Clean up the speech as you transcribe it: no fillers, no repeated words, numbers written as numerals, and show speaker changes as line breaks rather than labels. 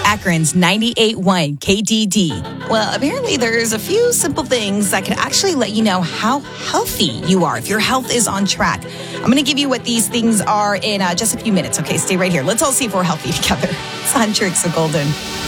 Akron's 98.1 KDD. Well, apparently there's a few simple things that can actually let you know how healthy you are, if your health is on track. I'm going to give you what these things are in just a few minutes. Okay, stay right here. Let's all see if we're healthy together. It's on Tricks of Golden.